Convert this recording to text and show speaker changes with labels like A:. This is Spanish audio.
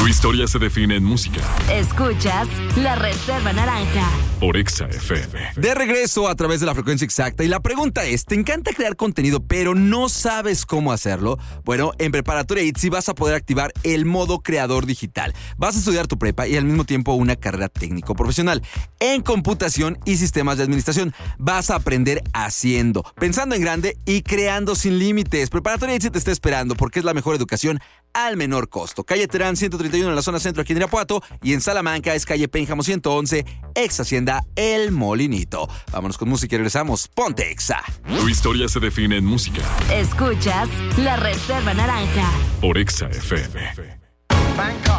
A: Tu historia se define en música.
B: Escuchas La Reserva Naranja
A: Por Exa FM.
C: De regreso a través de la frecuencia exacta. Y la pregunta es, ¿te encanta crear contenido pero no sabes cómo hacerlo? Bueno, en Preparatoria ITZY vas a poder activar el modo creador digital. Vas a estudiar tu prepa y al mismo tiempo una carrera técnico-profesional en computación y sistemas de administración. Vas a aprender haciendo, pensando en grande y creando sin límites. Preparatoria ITZY te está esperando porque es la mejor educación al menor costo. Calle Terán 131 en la zona centro aquí en Irapuato y en Salamanca es calle Pénjamo 111, ex Hacienda El Molinito. Vámonos con música y regresamos. Ponte Exa.
A: Tu historia se define en música.
B: Escuchas La Reserva Naranja
A: Por Exa FM.
D: Bangkok.